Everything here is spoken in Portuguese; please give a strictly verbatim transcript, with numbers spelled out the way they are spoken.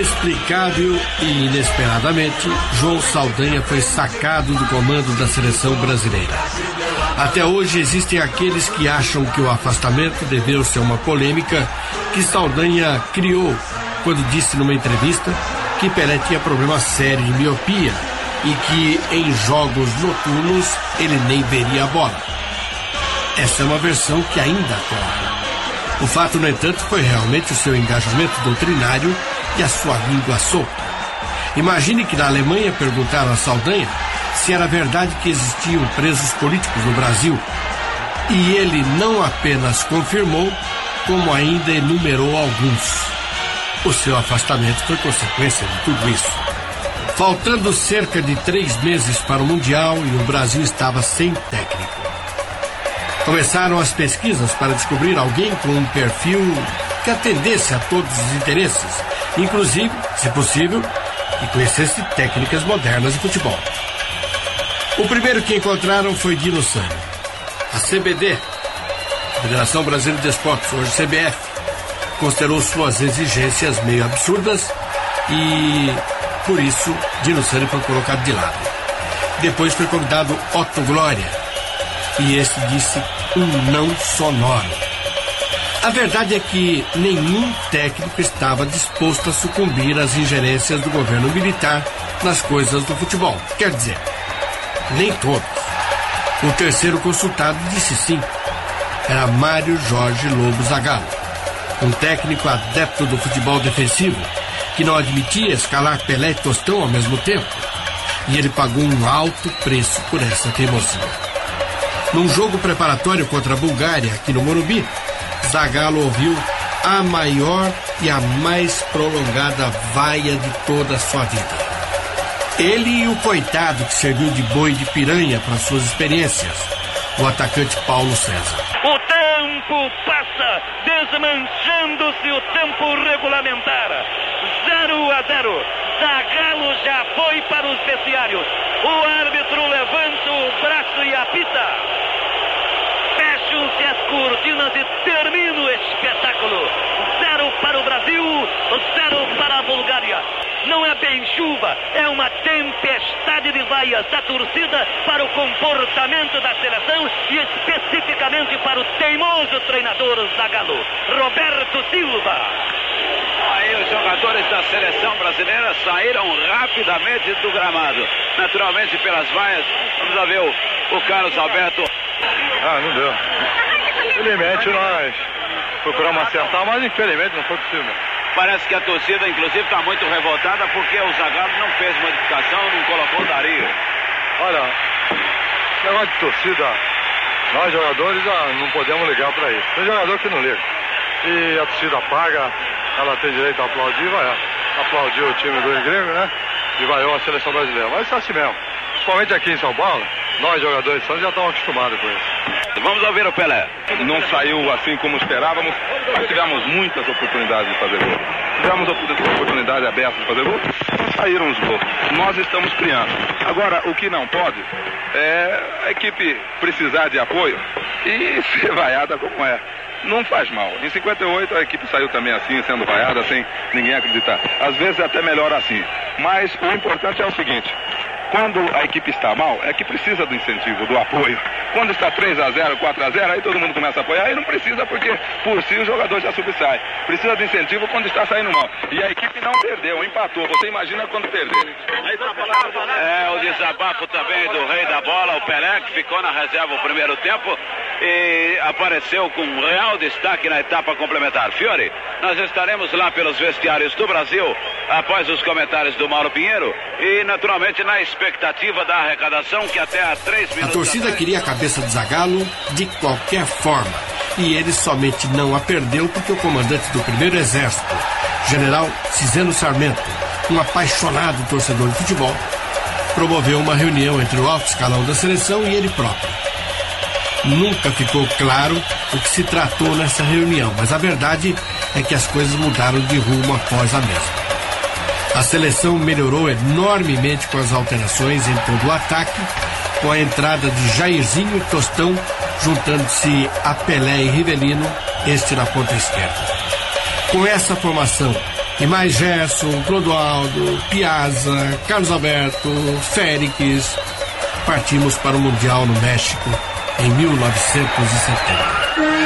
Inexplicável e inesperadamente, João Saldanha foi sacado do comando da seleção brasileira. Até hoje existem aqueles que acham que o afastamento deveu ser uma polêmica que Saldanha criou quando disse numa entrevista que Pelé tinha problema sério de miopia e que em jogos noturnos ele nem veria a bola. Essa é uma versão que ainda corre. O fato, no entanto, foi realmente o seu engajamento doutrinário e a sua língua solta. Imagine que na Alemanha perguntaram a Saldanha se era verdade que existiam presos políticos no Brasil. E ele não apenas confirmou, como ainda enumerou alguns. O seu afastamento foi consequência de tudo isso. Faltando cerca de três meses para o Mundial e o Brasil estava sem técnico. Começaram as pesquisas para descobrir alguém com um perfil que atendesse a todos os interesses, inclusive, se possível, que conhecesse técnicas modernas de futebol. O primeiro que encontraram foi Dino Sânio. A C B D, Federação Brasileira de Esportes, hoje C B F, considerou suas exigências meio absurdas e, por isso, Dino Sânio foi colocado de lado. Depois foi convidado Otto Glória, e esse disse um não sonoro. A verdade é que nenhum técnico estava disposto a sucumbir às ingerências do governo militar nas coisas do futebol. Quer dizer, nem todos. O terceiro consultado disse sim. Era Mário Jorge Lobo Zagallo, um técnico adepto do futebol defensivo, que não admitia escalar Pelé e Tostão ao mesmo tempo. E ele pagou um alto preço por essa teimosia. Num jogo preparatório contra a Bulgária, aqui no Morumbi, Zagallo ouviu a maior e a mais prolongada vaia de toda a sua vida. Ele e o coitado que serviu de boi de piranha para suas experiências, o atacante Paulo César. O tempo passa, desmanchando-se o tempo regulamentar. zero a zero. Zagallo já foi para os vestiários. O árbitro levanta o braço e apita. Fecham-se as cortinas e termina o espetáculo. Zero para o Brasil, zero para a Bulgária. Não é bem chuva, é uma tempestade de vaias da torcida para o comportamento da seleção e especificamente para o teimoso treinador Zagallo, Roberto Silva. Aí os jogadores da seleção brasileira saíram rapidamente do gramado, naturalmente pelas vaias. Vamos lá ver o, o Carlos Alberto. Ah, não deu. Infelizmente nós procuramos acertar, mas infelizmente não foi possível. Parece que a torcida, inclusive, está muito revoltada porque o Zagallo não fez modificação, não colocou o Dario. Olha, negócio de torcida, nós jogadores ah, não podemos ligar para isso. Tem jogador que não liga. E a torcida paga, ela tem direito a aplaudir, vai aplaudir o time do grego, né? E vaiou a seleção brasileira. Mas isso é assim mesmo. Principalmente aqui em São Paulo, nós jogadores de Santos já estamos acostumados com isso. Vamos ouvir o Pelé. Não saiu assim como esperávamos. Nós tivemos muitas oportunidades de fazer gol. Tivemos oportunidades abertas de fazer gol. Não saíram os gols. Nós estamos criando. Agora, o que não pode é a equipe precisar de apoio e ser vaiada como é. Não faz mal. Em cinquenta e oito a equipe saiu também assim, sendo vaiada, sem ninguém acreditar. Às vezes é até melhor assim. Mas o importante é o seguinte: quando a equipe está mal, é que precisa do incentivo, do apoio. Quando está três a zero, quatro a zero, aí todo mundo começa a apoiar, aí não precisa, porque por si o jogador já subsai. Precisa de incentivo quando está saindo mal. E a equipe não perdeu, empatou. Você imagina quando perder. É o desabafo também do rei da bola, o Pelé, que ficou na reserva o primeiro tempo e apareceu com real destaque na etapa complementar. Fiore, nós estaremos lá pelos vestiários do Brasil após os comentários do Mauro Pinheiro e naturalmente na expectativa da arrecadação que até há três minutos... A torcida queria a cabeça de Zagallo de qualquer forma e ele somente não a perdeu porque o comandante do primeiro exército, general Ciseno Sarmento, um apaixonado torcedor de futebol, promoveu uma reunião entre o alto escalão da seleção e ele próprio. Nunca ficou claro o que se tratou nessa reunião, mas a verdade é que as coisas mudaram de rumo após a mesma. A seleção melhorou enormemente com as alterações em todo o ataque, com a entrada de Jairzinho e Tostão, juntando-se a Pelé e Rivelino, este na ponta esquerda. Com essa formação E mais Gerson, Clodoaldo, Piazza, Carlos Alberto, Félix, partimos para o Mundial no México em mil novecentos e setenta.